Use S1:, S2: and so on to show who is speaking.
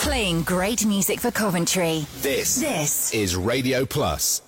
S1: Playing great music for Coventry.
S2: This
S1: is
S2: Radio Plus.